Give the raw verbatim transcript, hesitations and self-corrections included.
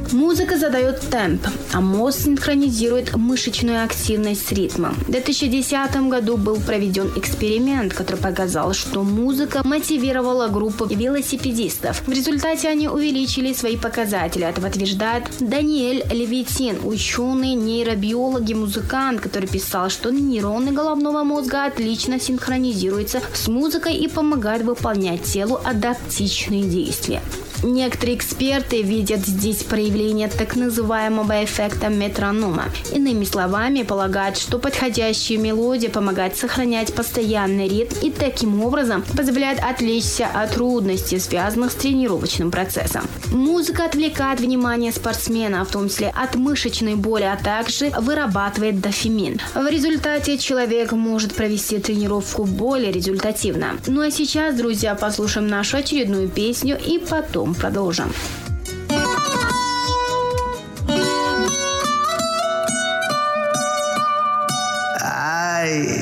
Музыка задает темп, а мозг синхронизирует мышечную активность с ритмом. В две тысячи десятом году был проведен эксперимент, который показал, что музыка мотивировала группу велосипедистов. В результате они увеличили свои показатели. Это подтверждает Даниэль Левитин, ученый, нейробиолог и музыкант, который писал, что нейроны головного мозга отлично синхронизируются с музыкой и помогают выполнять телу адаптичные действия. Некоторые эксперты видят здесь проявление так называемого эффекта метронома. Иными словами, полагают, что подходящая мелодия помогает сохранять постоянный ритм и таким образом позволяет отвлечься от трудностей, связанных с тренировочным процессом. Музыка отвлекает внимание спортсмена, в том числе от мышечной боли, а также вырабатывает дофамин. В результате человек может провести тренировку более результативно. Ну а сейчас, друзья, послушаем нашу очередную песню и потом продолжим. Ay,